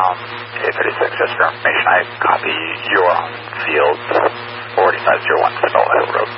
A36, just for information, I copy. You're on field 4501 Finola Hill Road.